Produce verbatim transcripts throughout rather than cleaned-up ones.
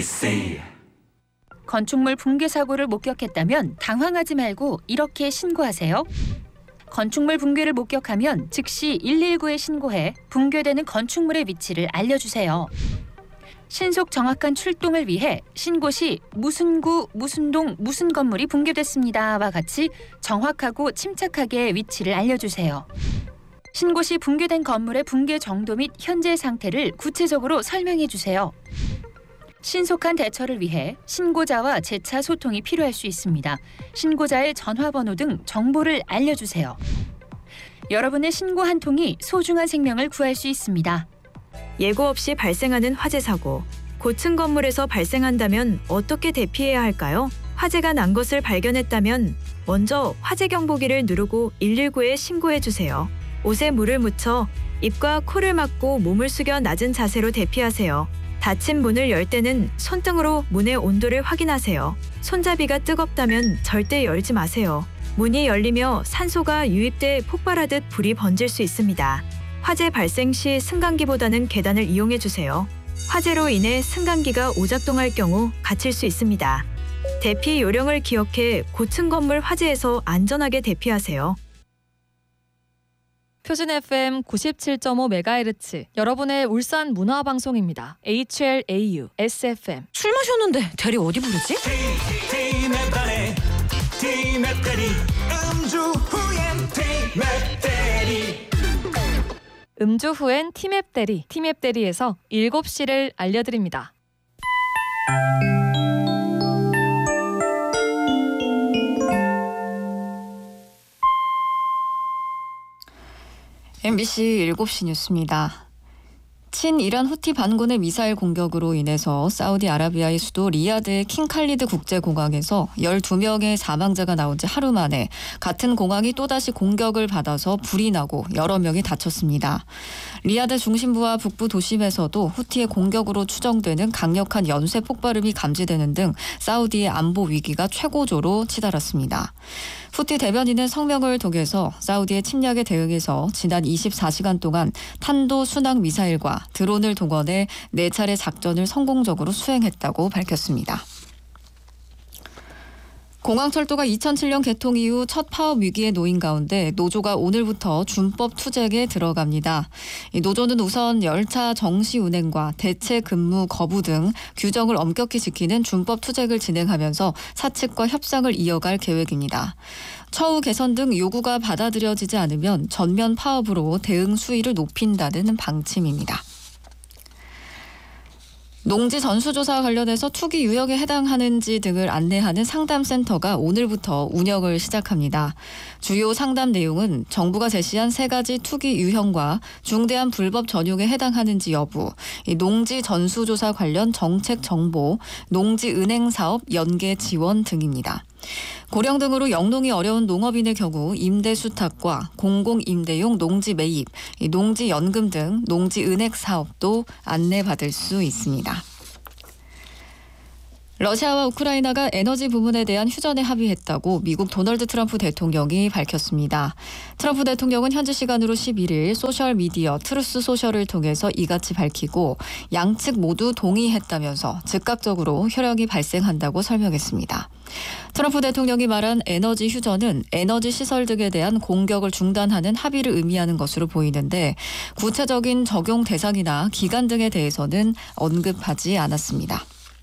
엠비씨 건축물 붕괴 사고를 목격했다면 당황하지 말고 이렇게 신고하세요. 건축물 붕괴를 목격하면 즉시 일일구에 신고해 붕괴되는 건축물의 위치를 알려주세요. 신속 정확한 출동을 위해 신고 시 무슨 구, 무슨 동, 무슨 건물이 붕괴됐습니다와 같이 정확하고 침착하게 위치를 알려주세요. 신고 시 붕괴된 건물의 붕괴 정도 및 현재 상태를 구체적으로 설명해 주세요. 신속한 대처를 위해 신고자와 재차 소통이 필요할 수 있습니다. 신고자의 전화번호 등 정보를 알려주세요. 여러분의 신고 한 통이 소중한 생명을 구할 수 있습니다. 예고 없이 발생하는 화재 사고. 고층 건물에서 발생한다면 어떻게 대피해야 할까요? 화재가 난 것을 발견했다면 먼저 화재 경보기를 누르고 일일구에 신고해 주세요. 옷에 물을 묻혀 입과 코를 막고 몸을 숙여 낮은 자세로 대피하세요. 닫힌 문을 열 때는 손등으로 문의 온도를 확인하세요. 손잡이가 뜨겁다면 절대 열지 마세요. 문이 열리며 산소가 유입돼 폭발하듯 불이 번질 수 있습니다. 화재 발생 시 승강기보다는 계단을 이용해 주세요. 화재로 인해 승강기가 오작동할 경우 갇힐 수 있습니다. 대피 요령을 기억해 고층 건물 화재에서 안전하게 대피하세요. 표준 에프엠 구십칠 점 오 메가헤르츠 여러분의 울산 문화방송입니다. 에이치엘에이유 에스에프엠. 술 마셨는데 대리 어디 부르지? 팀의 반에 팀의 대리 음주 후엔 팀의 대리 음주 후엔 티맵 대리, 티맵 대리에서 일곱 시를 알려드립니다. 엠비씨 일곱 시 뉴스입니다. 친이란 후티 반군의 미사일 공격으로 인해서 사우디아라비아의 수도 리야드의 킹칼리드 국제공항에서 열두 명의 사망자가 나온 지 하루 만에 같은 공항이 또다시 공격을 받아서 불이 나고 여러 명이 다쳤습니다. 리야드 중심부와 북부 도심에서도 후티의 공격으로 추정되는 강력한 연쇄 폭발음이 감지되는 등 사우디의 안보 위기가 최고조로 치달았습니다. 후티 대변인은 성명을 통해서 사우디의 침략에 대응해서 지난 이십사 시간 동안 탄도 순항 미사일과 드론을 동원해 네 차례 작전을 성공적으로 수행했다고 밝혔습니다. 공항철도가 이천칠 년 개통 이후 첫 파업 위기에 놓인 가운데 노조가 오늘부터 준법 투쟁에 들어갑니다. 이 노조는 우선 열차 정시 운행과 대체 근무 거부 등 규정을 엄격히 지키는 준법 투쟁을 진행하면서 사측과 협상을 이어갈 계획입니다. 처우 개선 등 요구가 받아들여지지 않으면 전면 파업으로 대응 수위를 높인다는 방침입니다. 농지 전수조사와 관련해서 투기 유형에 해당하는지 등을 안내하는 상담센터가 오늘부터 운영을 시작합니다. 주요 상담 내용은 정부가 제시한 세 가지 투기 유형과 중대한 불법 전용에 해당하는지 여부, 농지 전수조사 관련 정책 정보, 농지 은행 사업 연계 지원 등입니다. 고령 등으로 영농이 어려운 농업인의 경우 임대 수탁과 공공임대용 농지 매입, 농지 연금 등 농지 은행 사업도 안내받을 수 있습니다. 러시아와 우크라이나가 에너지 부문에 대한 휴전에 합의했다고 미국 도널드 트럼프 대통령이 밝혔습니다. 트럼프 대통령은 현지 시간으로 십일 일 소셜미디어 트루스 소셜을 통해서 이같이 밝히고 양측 모두 동의했다면서 즉각적으로 효력이 발생한다고 설명했습니다. 트럼프 대통령이 말한 에너지 휴전은 에너지 시설 등에 대한 공격을 중단하는 합의를 의미하는 것으로 보이는데 구체적인 적용 대상이나 기간 등에 대해서는 언급하지 않았습니다.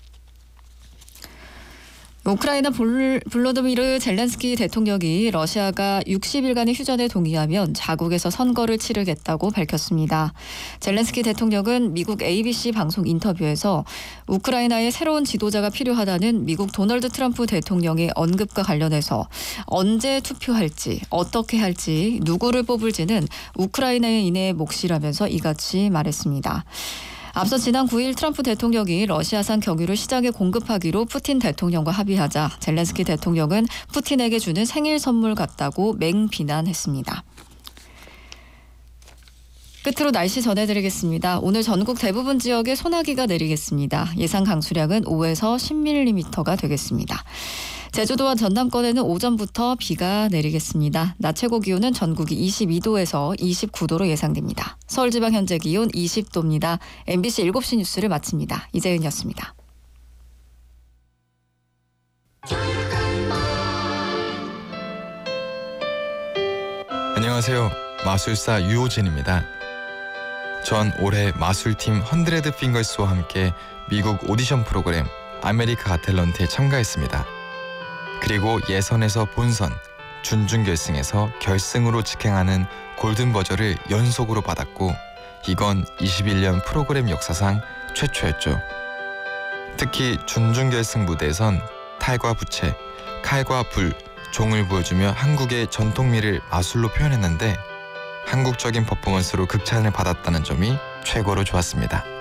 우크라이나 볼로드미르 젤렌스키 대통령이 러시아가 육십 일간의 휴전에 동의하면 자국에서 선거를 치르겠다고 밝혔습니다. 젤렌스키 대통령은 미국 에이비씨 방송 인터뷰에서 우크라이나의 새로운 지도자가 필요하다는 미국 도널드 트럼프 대통령의 언급과 관련해서 언제 투표할지, 어떻게 할지, 누구를 뽑을지는 우크라이나인의 몫이라면서 이같이 말했습니다. 앞서 지난 구 일 트럼프 대통령이 러시아산 경유를 시장에 공급하기로 푸틴 대통령과 합의하자 젤렌스키 대통령은 푸틴에게 주는 생일 선물 같다고 맹비난했습니다. 끝으로 날씨 전해드리겠습니다. 오늘 전국 대부분 지역에 소나기가 내리겠습니다. 예상 강수량은 오에서 십 밀리미터가 되겠습니다. 제주도와 전남권에는 오전부터 비가 내리겠습니다. 낮 최고 기온은 전국이 이십이 도에서 이십구 도로 예상됩니다. 서울지방 현재 기온 이십 도입니다. 엠비씨 일곱 시 뉴스를 마칩니다. 이재은이었습니다. 안녕하세요. 마술사 유호진입니다. 전 올해 마술팀 헌드레드 핑거스와 함께 미국 오디션 프로그램 아메리카 갓 탤런트에 참가했습니다. 그리고 예선에서 본선, 준중결승에서 결승으로 직행하는 골든버저를 연속으로 받았고 이건 이십일 년 프로그램 역사상 최초였죠. 특히 준중결승 무대에선 탈과 부채, 칼과 불, 종을 보여주며 한국의 전통미를 마술로 표현했는데 한국적인 퍼포먼스로 극찬을 받았다는 점이 최고로 좋았습니다.